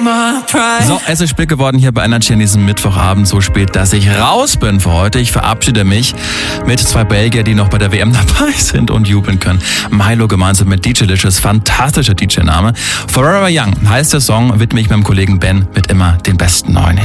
So, es ist spät geworden hier bei Energy an diesem Mittwochabend, so spät, dass ich raus bin für heute. Ich verabschiede mich mit 2 Belgier, die noch bei der WM dabei sind und jubeln können. Milo gemeinsam mit DJ-Licious, fantastischer DJ-Name. Forever Young heißt der Song, widme ich meinem Kollegen Ben mit immer den besten neuen Hits.